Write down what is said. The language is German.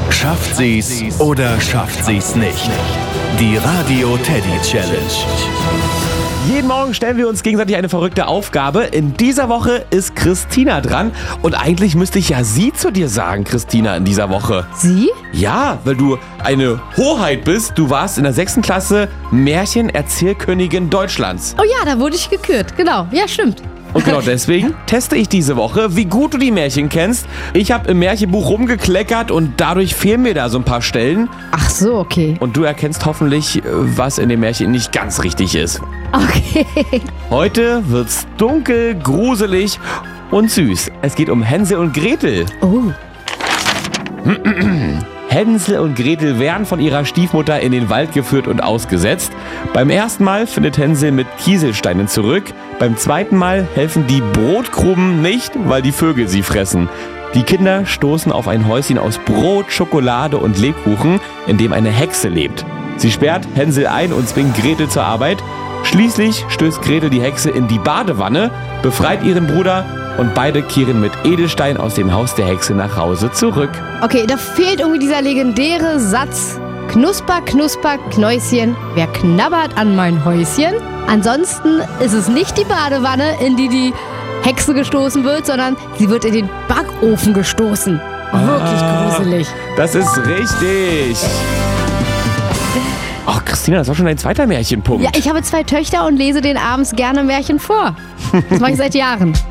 Schafft sie's oder schafft sie's nicht? Die Radio Teddy Challenge. Jeden Morgen stellen wir uns gegenseitig eine verrückte Aufgabe. In dieser Woche ist Christina dran. Und eigentlich müsste ich ja sie zu dir sagen, Christina, in dieser Woche. Sie? Ja, weil du eine Hoheit bist. Du warst in der 6. Klasse Märchenerzählkönigin Deutschlands. Oh ja, da wurde ich gekürt. Genau. Ja, stimmt. Und genau deswegen teste ich diese Woche, wie gut du die Märchen kennst. Ich habe im Märchenbuch rumgekleckert und dadurch fehlen mir da so ein paar Stellen. Ach so, okay. Und du erkennst hoffentlich, was in dem Märchen nicht ganz richtig ist. Okay. Heute wird's dunkel, gruselig und süß. Es geht um Hänsel und Gretel. Oh. Hänsel und Gretel werden von ihrer Stiefmutter in den Wald geführt und ausgesetzt. Beim ersten Mal findet Hänsel mit Kieselsteinen zurück. Beim zweiten Mal helfen die Brotkrumen nicht, weil die Vögel sie fressen. Die Kinder stoßen auf ein Häuschen aus Brot, Schokolade und Lebkuchen, in dem eine Hexe lebt. Sie sperrt Hänsel ein und zwingt Gretel zur Arbeit. Schließlich stößt Gretel die Hexe in die Badewanne, befreit ihren Bruder und beide kehren mit Edelstein aus dem Haus der Hexe nach Hause zurück. Okay, da fehlt irgendwie dieser legendäre Satz. Knusper, knusper, Knäuschen, wer knabbert an mein Häuschen? Ansonsten ist es nicht die Badewanne, in die die Hexe gestoßen wird, sondern sie wird in den Backofen gestoßen. Wirklich gruselig. Das ist richtig. Ach, Christina, das war schon dein zweiter Märchenpunkt. Ja, ich habe 2 Töchter und lese denen abends gerne Märchen vor. Das mache ich seit Jahren.